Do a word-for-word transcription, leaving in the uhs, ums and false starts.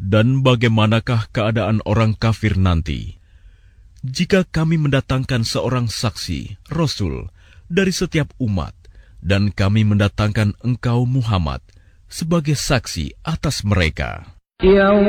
Dan bagaimanakah keadaan orang kafir nanti, jika kami mendatangkan seorang saksi, Rasul, dari setiap umat, dan kami mendatangkan engkau Muhammad sebagai saksi atas mereka?